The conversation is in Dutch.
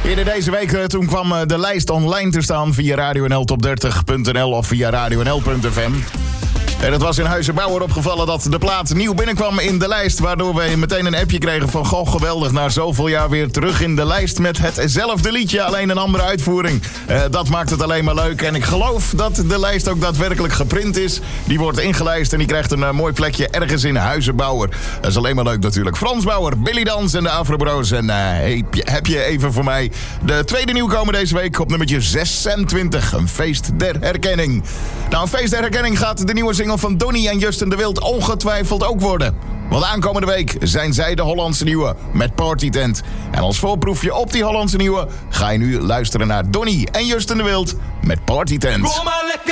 Eerder deze week toen kwam de lijst online te staan via radionl-top30.nl of via radionl.fm. En het was in Huizenbouwer opgevallen dat de plaat nieuw binnenkwam in de lijst, waardoor wij meteen een appje kregen van goh, geweldig, na zoveel jaar weer terug in de lijst met hetzelfde liedje, alleen een andere uitvoering. Dat maakt het alleen maar leuk en ik geloof dat de lijst ook daadwerkelijk geprint is. Die wordt ingelijst en die krijgt een mooi plekje ergens in Huizenbouwer. Dat is alleen maar leuk natuurlijk. Frans Bauer, Billy Dans en de Afro Bros. En heb je even voor mij de tweede nieuwkomer deze week op nummertje 26. Een feest der herkenning. Nou, een feest der herkenning gaat de nieuwe single van Donny en Justin de Wild ongetwijfeld ook worden. Want aankomende week zijn zij de Hollandse Nieuwe met Party Tent. En als voorproefje op die Hollandse Nieuwe ga je nu luisteren naar Donny en Justin de Wild met Party Tent. Kom maar lekker